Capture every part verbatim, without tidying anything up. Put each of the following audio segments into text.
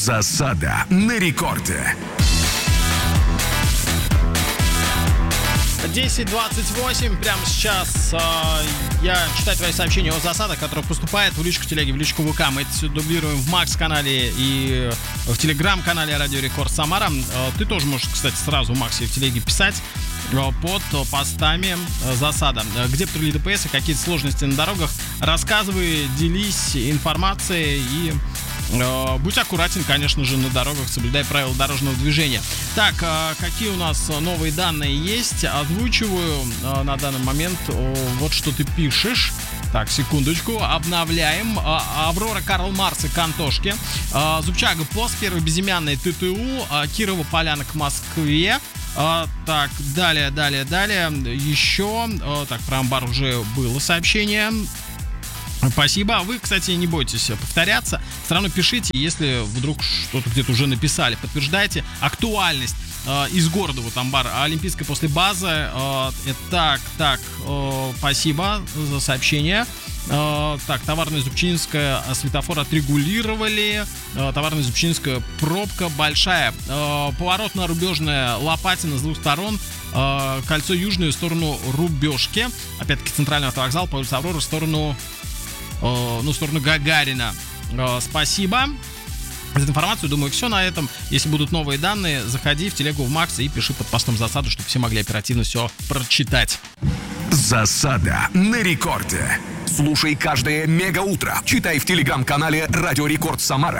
Засада на рекорде. десять двадцать восемь. Прямо сейчас э, я читаю твои сообщения о засадах, которые поступают в личку телеги, в личку ВК. Мы это все дублируем в Макс-канале и в Телеграм-канале Радио Рекорд Самара. Э, ты тоже можешь, кстати, сразу в Максе и в телеге писать э, под постами э, засада. Где патрули ДПС и какие-то сложности на дорогах. Рассказывай, делись информацией и... будь аккуратен, конечно же, на дорогах, соблюдай правила дорожного движения. Так, какие у нас новые данные есть? Озвучиваю на данный момент вот что ты пишешь. Так, секундочку, обновляем. Аврора, Карл Маркс и Кантошки. Зубчага, пост, первый безымянный ТТУ. Кирова, Поляна к Москве. Так, далее, далее, далее. Еще, так, про амбар уже было сообщение. Спасибо. Вы, кстати, не бойтесь повторяться. Все равно пишите, если вдруг что-то где-то уже написали. Подтверждайте актуальность э, из города, вот амбар Олимпийская после базы. Э, так, так, э, спасибо за сообщение. Э, так, товарная Зубчинская, светофор отрегулировали. Э, товарная Зубчинская, пробка большая. Э, поворот на Рубежная, Лопатина с двух сторон. Э, кольцо южное в сторону Рубежки. Опять-таки центральный автовокзал по улице Авроры в сторону... ну, в сторону Гагарина. Спасибо за эту информацию. Думаю, все на этом. Если будут новые данные, заходи в телегу в Макс и пиши под постом засаду, чтобы все могли оперативно все прочитать. Засада на рекорде. Слушай каждое мегаутро. Читай в телеграм-канале Радио Рекорд Самара.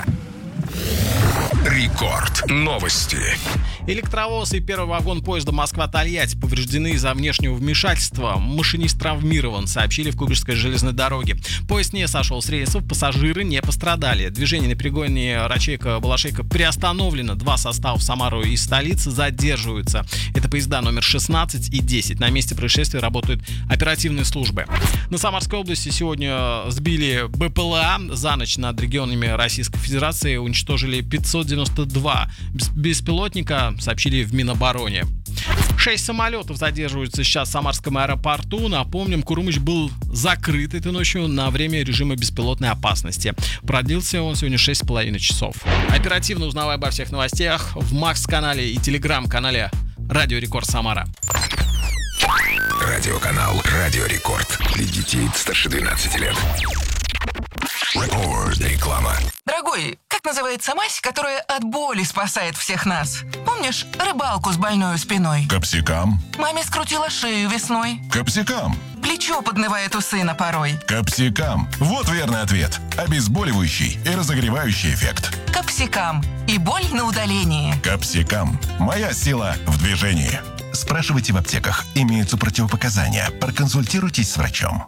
Рекорд. Новости. Электровоз и первый вагон поезда Москва-Тольятти повреждены из-за внешнего вмешательства. Машинист травмирован, сообщили в Куйбышевской железной дороге. Поезд не сошел с рельсов, пассажиры не пострадали. Движение на перегоне Рачейка-Балашейка приостановлено. Два состава в Самару и столицы задерживаются. Это поезда номер шестнадцать и десять. На месте происшествия работают оперативные службы. На Самарской области сегодня сбили БПЛА. За ночь над регионами Российской Федерации уничтожили пятьсот девяносто два беспилотника, сообщили в Минобороне. Шесть самолетов задерживаются сейчас в Самарском аэропорту. Напомним, Курумыч был закрыт этой ночью на время режима беспилотной опасности. Продлился он сегодня шесть с половиной часов. Оперативно узнавай обо всех новостях в Макс-канале и Телеграм-канале Радио Рекорд Самара. Радиоканал Радио Рекорд. Для детей старше двенадцати лет. Рекорд. Реклама. Дорогой, как называется мазь, которая от боли спасает всех нас? Помнишь рыбалку с больной спиной? Капсикам. Маме скрутила шею весной. Капсикам. Плечо поднывает у сына порой. Капсикам. Вот верный ответ. Обезболивающий и разогревающий эффект. Капсикам. И боль на удалении. Капсикам. Моя сила в движении. Спрашивайте в аптеках. Имеются противопоказания. Проконсультируйтесь с врачом.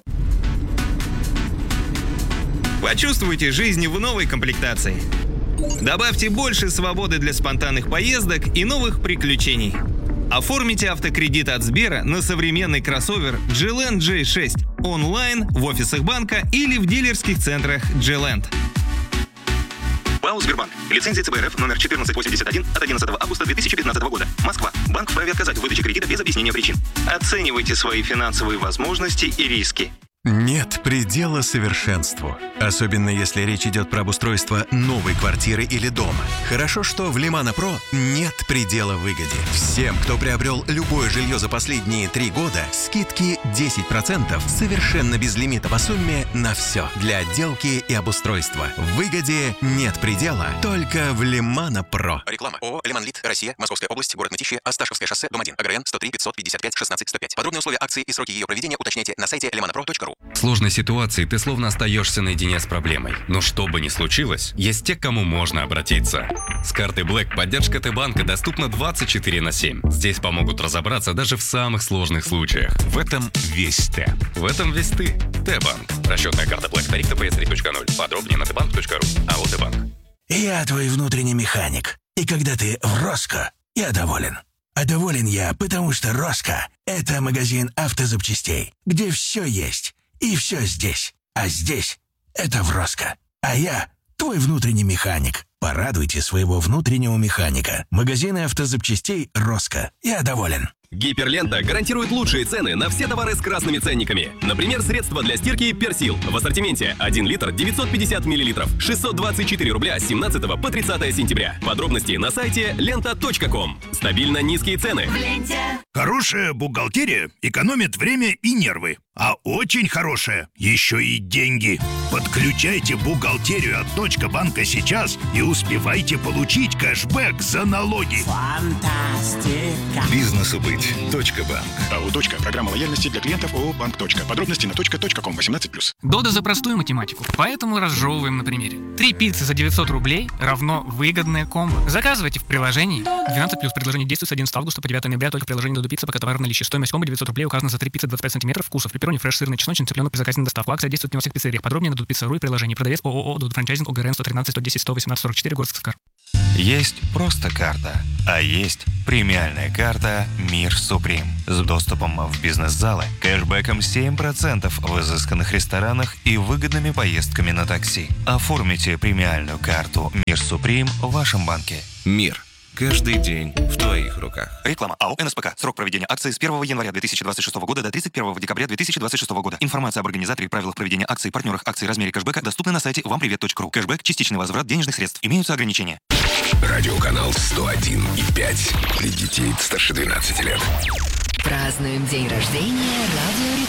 Почувствуйте жизнь в новой комплектации. Добавьте больше свободы для спонтанных поездок и новых приключений. Оформите автокредит от Сбера на современный кроссовер джи ленд джей шесть онлайн, в офисах банка или в дилерских центрах джи ленд. ПАО «Сбербанк». Лицензия ЦБ РФ номер четырнадцать восемьдесят один от одиннадцатого августа две тысячи пятнадцатого года. Москва. Банк вправе отказать в выдаче кредита без объяснения причин. Оценивайте свои финансовые возможности и риски. Нет предела совершенству. Особенно если речь идет про обустройство новой квартиры или дома. Хорошо, что в Лимана Про нет предела выгоде. Всем, кто приобрел любое жилье за последние три года, скидки десять процентов совершенно без лимита по сумме на все. Для отделки и обустройства. В выгоде нет предела, только в Лимана Про. Реклама. ООО «Лиманлит. Россия. Московская область. Город Мытищи. Осташковское шоссе. Дом один. АГРН сто три пятьсот пятьдесят пять шестнадцать сто пять. Подробные условия акции и сроки ее проведения уточняйте на сайте лиманапро точка ру. В сложной ситуации ты словно остаешься наедине с проблемой. Но что бы ни случилось, есть те, к кому можно обратиться. С картой Black поддержка Т-банка доступна двадцать четыре на семь. Здесь помогут разобраться даже в самых сложных случаях. В этом весь Т. В этом весь ты. Т-банк. Расчетная карта Black. Тариф ТПС три точка ноль. Подробнее на тэ банк точка ру. АО Т-банк. Я твой внутренний механик. И когда ты в Роско, я доволен. А доволен я, потому что Роско — это магазин автозапчастей, где все есть. И все здесь. А здесь — это в Роско. А я — твой внутренний механик. Порадуйте своего внутреннего механика. Магазины автозапчастей Роско. Я доволен. Гиперлента гарантирует лучшие цены на все товары с красными ценниками. Например, средства для стирки «Персил». В ассортименте один литр девятьсот пятьдесят миллилитров, шестьсот двадцать четыре рубля с семнадцатого по тридцатое сентября. Подробности на сайте лента точка ком. Стабильно низкие цены. Хорошая бухгалтерия экономит время и нервы. А очень хорошая еще и деньги. Подключайте бухгалтерию от Точка банка сейчас и успевайте получить кэшбэк за налоги. Фантастика. Бизнесу быть. Точка банк. АО «Точка». Программа лояльности для клиентов ООО «Банк. Точка». Подробности на точка точка ком. восемнадцать плюс. Дода за простую математику, поэтому разжевываем на примере. Три пиццы за девятьсот рублей равно выгодное комбо. Заказывайте в приложении. двенадцать плюс. Предложение действует с одиннадцатого августа по девятое ноября только в приложении Додо Пицца, пока товар в наличии. Стоимость комбо девятьсот рублей указана за три пиццы двадцать пять сантиметров вкусов. Пепперони, фреш, сырный, чесночный, цыпленок при заказе на доставку. Акция действует не во всех пиццериях. Подробнее на додо пицца точка ру и приложении. Продавец ООО «Додо Франчайзинг», ОГРН сто тринадцать сто десять сто восемнадцать сорок четыре, город Сыскар. Есть просто карта, а есть премиальная карта «Мир Суприм» с доступом в бизнес-залы, кэшбэком семь процентов в изысканных ресторанах и выгодными поездками на такси. Оформите премиальную карту «Мир Суприм» в вашем банке. Мир. Каждый день в твоих руках. Реклама. АО «НСПК». Срок проведения акции с первого января две тысячи двадцать шестого года до тридцать первого декабря две тысячи двадцать шестого года. Информация об организаторе и правилах проведения акций, партнерах акций и размере кэшбэка доступна на сайте вам привет точка ру. Кэшбэк – частичный возврат денежных средств. Имеются ограничения. Радиоканал сто один и пять для детей старше двенадцати лет. Празднуем день рождения радио